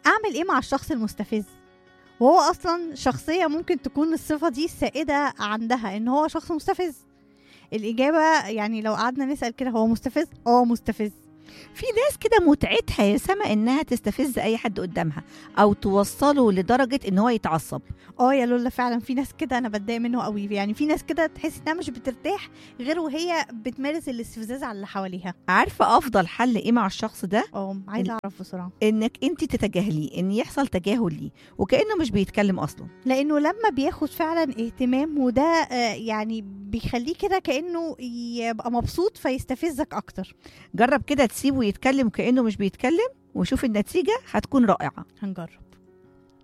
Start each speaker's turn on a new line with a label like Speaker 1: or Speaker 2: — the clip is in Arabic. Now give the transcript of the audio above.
Speaker 1: اعمل ايه مع الشخص المستفز وهو اصلا شخصية ممكن تكون الصفة دي السائدة عندها، ان هو شخص مستفز؟ الإجابة يعني لو قعدنا نسأل كده، هو مستفز؟ مستفز.
Speaker 2: في ناس كده متعتها يا سما انها تستفز اي حد قدامها او توصله لدرجه ان هو يتعصب.
Speaker 1: يا لولا فعلا في ناس كده انا بتضايق منه قوي. يعني في ناس كده تحس انها مش بترتاح غير وهي بتمارس الاستفزاز على اللي حواليها.
Speaker 2: عارفه افضل حل ايه مع الشخص ده؟
Speaker 1: عايزه اعرف بسرعه.
Speaker 2: انك انت تتجاهليه، ان يحصل تجاهل ليه وكانه مش بيتكلم اصلا.
Speaker 1: لانه لما بياخد فعلا اهتمام وده يعني بيخليه كده كانه يبقى مبسوط فيستفزك اكتر.
Speaker 2: جرب كده تسيبه يتكلم كانه مش بيتكلم وشوف النتيجه هتكون رائعه.
Speaker 1: هنجرب.